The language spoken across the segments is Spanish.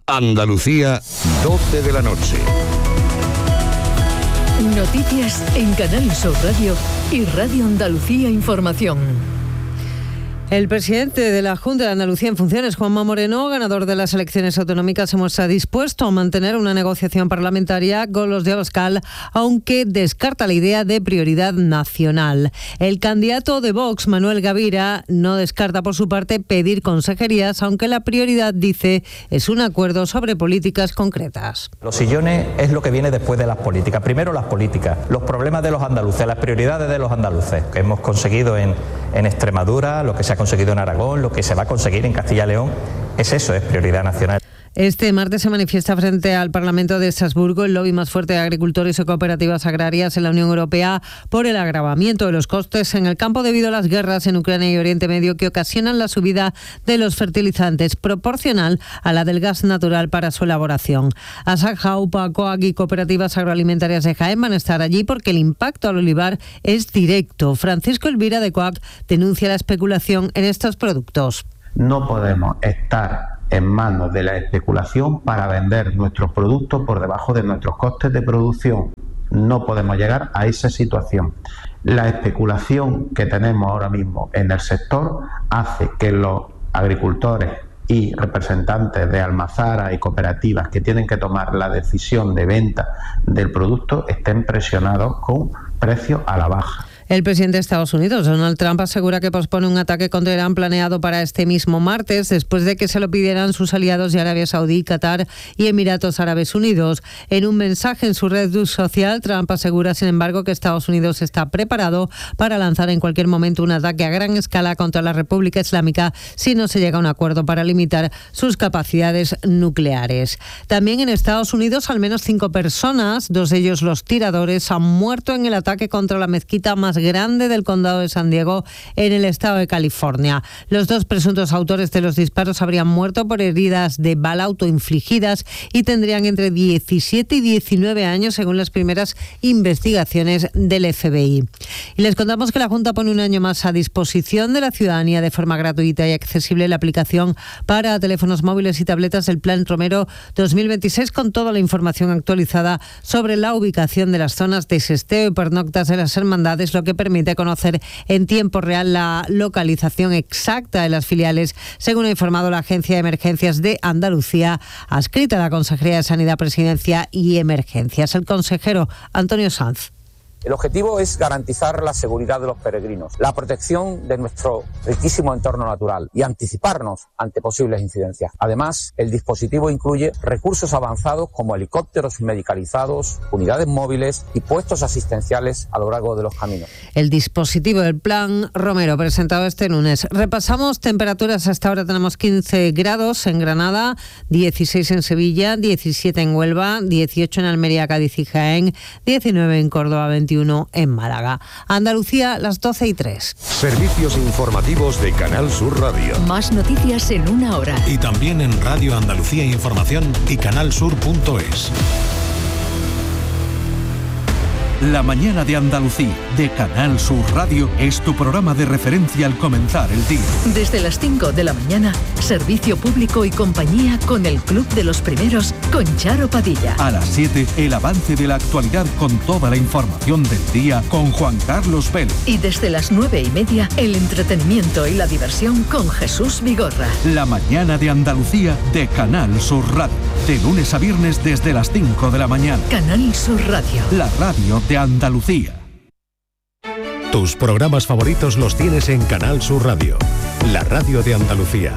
Andalucía, 12 de la noche. Noticias en Canal Sur Radio y Radio Andalucía Información. El presidente de la Junta de Andalucía en funciones, Juanma Moreno, ganador de las elecciones autonómicas, se muestra dispuesto a mantener una negociación parlamentaria con los de Abascal, aunque descarta la idea de prioridad nacional. El candidato de Vox, Manuel Gavira, no descarta por su parte pedir consejerías, aunque la prioridad, dice, es un acuerdo sobre políticas concretas. Los sillones es lo que viene después de las políticas. Primero las políticas, los problemas de los andaluces, las prioridades de los andaluces, que hemos conseguido en Extremadura, lo que se ha conseguido en Aragón, lo que se va a conseguir en Castilla y León, es prioridad nacional. Este martes se manifiesta frente al Parlamento de Estrasburgo el lobby más fuerte de agricultores y cooperativas agrarias en la Unión Europea por el agravamiento de los costes en el campo debido a las guerras en Ucrania y Oriente Medio que ocasionan la subida de los fertilizantes proporcional a la del gas natural para su elaboración. Asaja, UPA, COAG y cooperativas agroalimentarias de Jaén van a estar allí porque el impacto al olivar es directo. Francisco Elvira de COAG denuncia la especulación en estos productos. No podemos estar en manos de la especulación para vender nuestros productos por debajo de nuestros costes de producción. No podemos llegar a esa situación. La especulación que tenemos ahora mismo en el sector hace que los agricultores y representantes de almazaras y cooperativas que tienen que tomar la decisión de venta del producto estén presionados con precios a la baja. El presidente de Estados Unidos, Donald Trump, asegura que pospone un ataque contra Irán planeado para este mismo martes, después de que se lo pidieran sus aliados de Arabia Saudí, Qatar y Emiratos Árabes Unidos. En un mensaje en su red social, Trump asegura, sin embargo, que Estados Unidos está preparado para lanzar en cualquier momento un ataque a gran escala contra la República Islámica si no se llega a un acuerdo para limitar sus capacidades nucleares. También en Estados Unidos, al menos 5 personas, 2 de ellos los tiradores, han muerto en el ataque contra la mezquita más grande del condado de San Diego en el estado de California. Los 2 presuntos autores de los disparos habrían muerto por heridas de bala autoinfligidas y tendrían entre 17 y 19 años según las primeras investigaciones del FBI. Y les contamos que la Junta pone un año más a disposición de la ciudadanía de forma gratuita y accesible la aplicación para teléfonos móviles y tabletas del Plan Romero 2026 con toda la información actualizada sobre la ubicación de las zonas de sesteo y pernoctas de las hermandades, lo que permite conocer en tiempo real la localización exacta de las filiales, según ha informado la Agencia de Emergencias de Andalucía, adscrita a la Consejería de Sanidad, Presidencia y Emergencias. El consejero Antonio Sanz. El objetivo es garantizar la seguridad de los peregrinos, la protección de nuestro riquísimo entorno natural y anticiparnos ante posibles incidencias. Además, el dispositivo incluye recursos avanzados como helicópteros medicalizados, unidades móviles y puestos asistenciales a lo largo de los caminos. El dispositivo del Plan Romero presentado este lunes. Repasamos temperaturas. Hasta ahora tenemos 15 grados en Granada, 16 en Sevilla, 17 en Huelva, 18 en Almería, Cádiz y Jaén, 19 en Córdoba, 21 en Málaga. Andalucía, las 12:03. Servicios informativos de Canal Sur Radio. Más noticias en una hora. Y también en Radio Andalucía Información y canalsur.es. La mañana de Andalucía, de Canal Sur Radio, es tu programa de referencia al comenzar el día. Desde las 5 de la mañana, servicio público y compañía con el Club de los Primeros, con Charo Padilla. A las 7, el avance de la actualidad con toda la información del día con Juan Carlos Vélez. Y desde las 9:30, el entretenimiento y la diversión con Jesús Vigorra. La mañana de Andalucía, de Canal Sur Radio. De lunes a viernes desde las 5 de la mañana. Canal Sur Radio. La radio de Andalucía. Tus programas favoritos los tienes en Canal Sur Radio, la radio de Andalucía.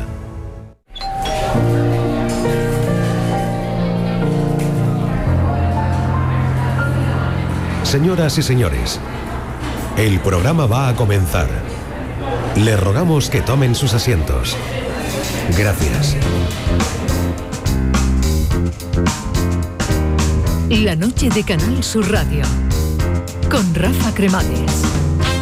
Señoras y señores, el programa va a comenzar. Les rogamos que tomen sus asientos. Gracias. La noche de Canal Sur Radio con Rafa Cremades.